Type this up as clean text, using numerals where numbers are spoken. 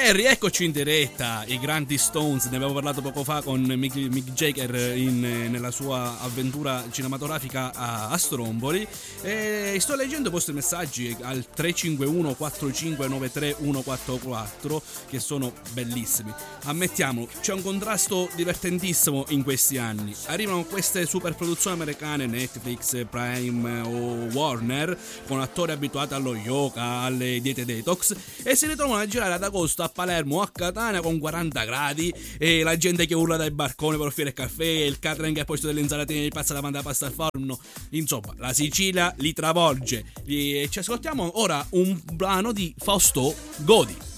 E rieccoci in diretta, i grandi Stones, ne avevo parlato poco fa con Mick Jagger nella sua avventura cinematografica a Stromboli, e sto leggendo i vostri messaggi al 351 4593 144 che sono bellissimi. Ammettiamolo, c'è un contrasto divertentissimo in questi anni. Arrivano queste super produzioni americane, Netflix, Prime o Warner, con attori abituati allo yoga, alle diete detox, e si ritrovano a girare ad agosto a Palermo o a Catania con 40 gradi e la gente che urla dai barconi per offrire caffè, il catering che posto delle insalatine di pasta davanti alla pasta al forno. Insomma, la Sicilia li travolge. Ci ascoltiamo ora un brano di Fausto, Godi.